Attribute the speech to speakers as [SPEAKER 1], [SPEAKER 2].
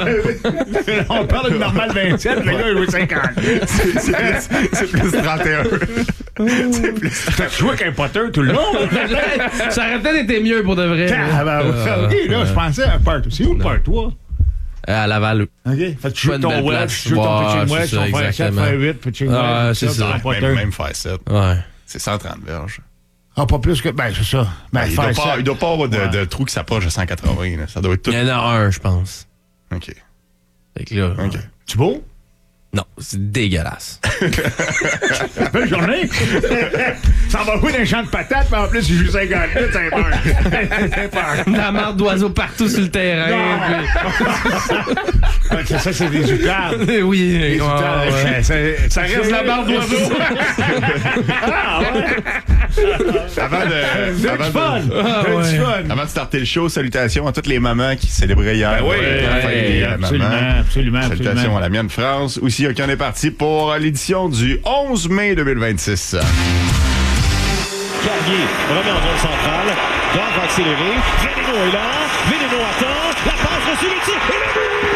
[SPEAKER 1] On parle d'une normale 27, le gars, il joue 50.
[SPEAKER 2] C'est plus 31.
[SPEAKER 1] T'as joué avec un potter tout le long?
[SPEAKER 3] Ça aurait peut-être été mieux pour de vrai.
[SPEAKER 1] OK, là, je pensais à part. C'est où le part, toi?
[SPEAKER 3] À Laval.
[SPEAKER 1] OK. Fait que tu joues
[SPEAKER 3] Pas une
[SPEAKER 1] ton
[SPEAKER 3] belle
[SPEAKER 1] wedge,
[SPEAKER 3] place.
[SPEAKER 1] tu joues ton
[SPEAKER 3] Ouais,
[SPEAKER 1] pitching
[SPEAKER 3] c'est
[SPEAKER 1] wedge,
[SPEAKER 3] ça,
[SPEAKER 1] ton faire 7,
[SPEAKER 3] exactement.
[SPEAKER 1] faire 8, pitching wedge.
[SPEAKER 3] Ah, c'est ça.
[SPEAKER 2] Même faire 7.
[SPEAKER 3] Ouais.
[SPEAKER 2] C'est 130 verges.
[SPEAKER 1] Ah, pas plus que... Ben, c'est ça. Ben,
[SPEAKER 2] Il doit pas avoir de trou qui s'approche de 180. Là. Ça doit être tout...
[SPEAKER 3] Il y en a un, je pense.
[SPEAKER 2] OK.
[SPEAKER 3] Fait que là...
[SPEAKER 2] OK.
[SPEAKER 1] Tu beau?
[SPEAKER 3] Non, c'est dégueulasse.
[SPEAKER 1] Belle journée. Ça va jouer dans un champ de patates, mais en plus, il joue 50 minutes, c'est peur. C'est peur.
[SPEAKER 3] La marde d'oiseaux partout sur le terrain.
[SPEAKER 1] Ça, c'est des utardes.
[SPEAKER 3] Oui,
[SPEAKER 1] Des utardes.
[SPEAKER 3] ouais.
[SPEAKER 1] Ça reste la barre d'oiseaux. Ah, ouais.
[SPEAKER 2] Avant de starter le show, salutations à toutes les mamans qui célébraient hier.
[SPEAKER 1] Ben oui,
[SPEAKER 2] la fête des mamans.
[SPEAKER 1] absolument.
[SPEAKER 2] Salutations à la mienne France. Aussi, OK, on est parti pour l'édition du 11 mai 2026.
[SPEAKER 4] Carrier remet en zone centrale. Gard va accélérer. Vénéno est là. Vénéno attend. La passe reçue, le tir. Et le but!